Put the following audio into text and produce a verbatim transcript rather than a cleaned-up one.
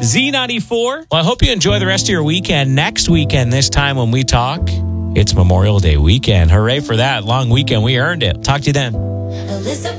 Z ninety-four. Well, I hope you enjoy the rest of your weekend. Next weekend, this time when we talk, it's Memorial Day weekend. Hooray for that. Long weekend. We earned it. Talk to you then.